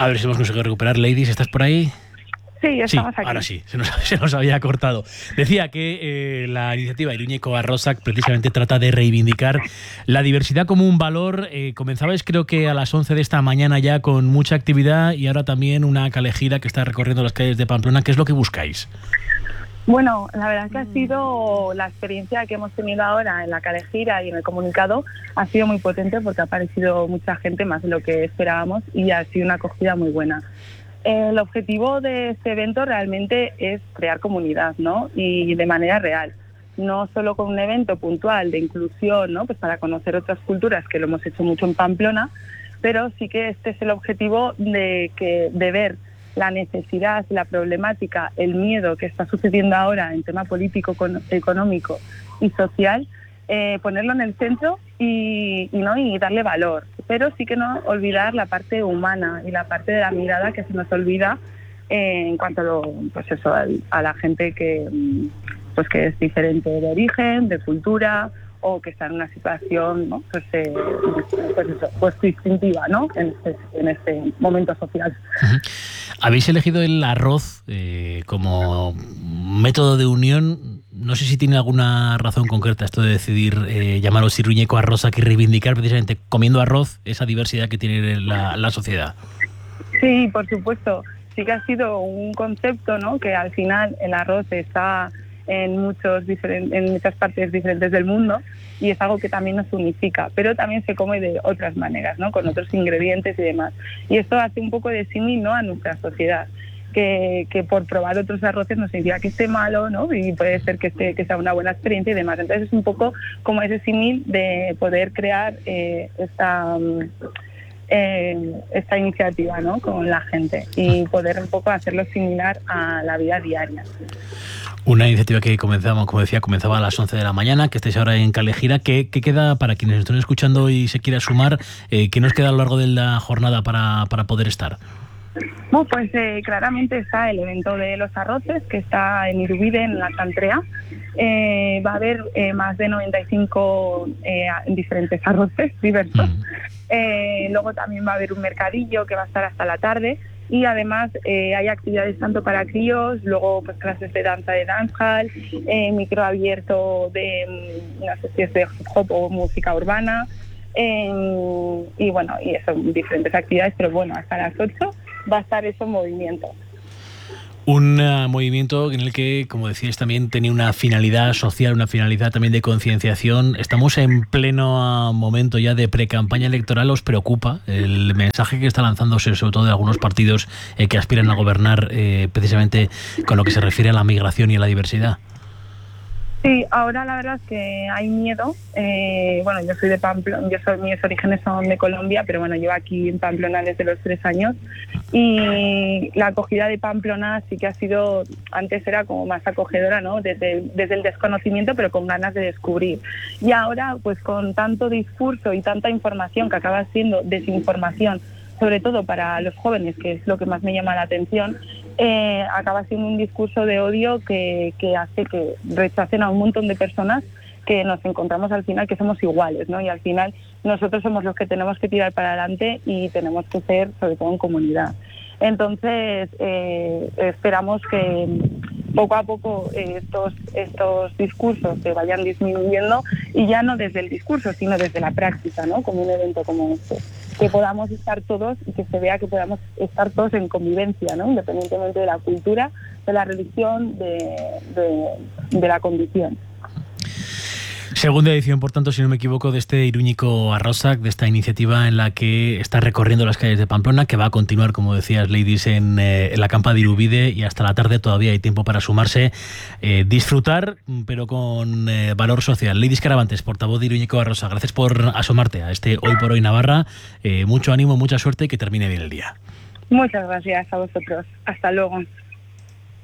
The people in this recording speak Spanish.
A ver si hemos conseguido recuperar. Ladies, ¿estás por ahí? Sí, estamos aquí. Ahora sí, se nos había cortado. Decía que la iniciativa Iruñeko Arrosak precisamente trata de reivindicar la diversidad como un valor. Comenzabais creo que a las 11 de esta mañana ya con mucha actividad y ahora también una calejira que está recorriendo las calles de Pamplona. ¿Qué es lo que buscáis? Bueno, la verdad que ha sido la experiencia que hemos tenido ahora en la calejira y en el comunicado ha sido muy potente porque ha aparecido mucha gente, más de lo que esperábamos, y ha sido una acogida muy buena. El objetivo de este evento realmente es crear comunidad, ¿no? Y de manera real, no solo con un evento puntual de inclusión, ¿no? Pues para conocer otras culturas, que lo hemos hecho mucho en Pamplona, pero sí que este es el objetivo de ver la necesidad, la problemática, el miedo que está sucediendo ahora en tema político, económico y social, ponerlo en el centro y darle valor, pero sí que no olvidar la parte humana y la parte de la mirada que se nos olvida en cuanto a la gente que es diferente de origen, de cultura, o que está en una situación, ¿no? distintiva, ¿no? en este momento social. Uh-huh. Habéis elegido el arroz como método de unión. No sé si tiene alguna razón concreta esto de decidir llamaros Iruñeko Arrosak y reivindicar precisamente comiendo arroz esa diversidad que tiene la sociedad. Sí, por supuesto. Sí que ha sido un concepto, ¿no? Que al final el arroz está en muchas partes diferentes del mundo y es algo que también nos unifica, pero también se come de otras maneras, ¿no? Con otros ingredientes y demás. Y esto hace un poco de símil, ¿no? A nuestra sociedad. Que por probar otros arroces no significa que esté malo, ¿no? Y puede ser que sea una buena experiencia y demás. Entonces es un poco como ese símil de poder crear esta iniciativa, ¿no? Con la gente y poder un poco hacerlo similar a la vida diaria. Una iniciativa que comenzaba a las 11 de la mañana, que estáis ahora en Calejira. ¿Qué queda para quienes estén escuchando y se quiera sumar? ¿Qué nos queda a lo largo de la jornada para poder estar? Bueno, pues claramente está el evento de los arroces, que está en Irubbide, en la Cantrea. Va a haber más de 95 diferentes arroces diversos. Luego también va a haber un mercadillo que va a estar hasta la tarde. Y además hay actividades tanto para críos, luego pues clases de danza de dancehall, micro abierto de no sé si es de hip hop o música urbana, y bueno, y eso, diferentes actividades, pero bueno, hasta las 8 va a estar eso en movimiento. Un movimiento en el que, como decíais, también tenía una finalidad social, una finalidad también de concienciación. Estamos en pleno momento ya de pre-campaña electoral. ¿Os preocupa el mensaje que está lanzándose, sobre todo de algunos partidos que aspiran a gobernar precisamente con lo que se refiere a la migración y a la diversidad? Sí, ahora la verdad es que hay miedo. Bueno, yo soy de Pamplona, mis orígenes son de Colombia, pero bueno, llevo aquí en Pamplona desde los 3 años y la acogida de Pamplona sí que ha sido, antes era como más acogedora, ¿no? Desde el desconocimiento, pero con ganas de descubrir. Y ahora, pues con tanto discurso y tanta información que acaba siendo desinformación, sobre todo para los jóvenes, que es lo que más me llama la atención, acaba siendo un discurso de odio que hace que rechacen a un montón de personas que nos encontramos al final que somos iguales, ¿no? Y al final nosotros somos los que tenemos que tirar para adelante y tenemos que ser, sobre todo en comunidad. Entonces, esperamos que poco a poco estos discursos se vayan disminuyendo y ya no desde el discurso, sino desde la práctica, ¿no? Como un evento como este. Que podamos estar todos y que se vea que podamos estar todos en convivencia, ¿no? Independientemente de la cultura, de la religión, de la condición. Segunda edición, por tanto, si no me equivoco, de este Iruñeko Arrosak, de esta iniciativa en la que está recorriendo las calles de Pamplona, que va a continuar, como decías, Ladies, en la campa de Irubbide, y hasta la tarde todavía hay tiempo para sumarse, disfrutar, pero con valor social. Ladies Caravantes, portavoz de Iruñeko Arrosak, gracias por asomarte a este Hoy por Hoy Navarra. Mucho ánimo, mucha suerte y que termine bien el día. Muchas gracias a vosotros. Hasta luego.